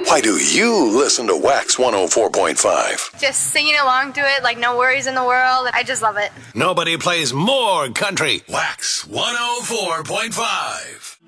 Why do you listen to Wax 104.5? Just singing along to it like no worries in the world. I just love it. Nobody plays more country. Wax 104.5.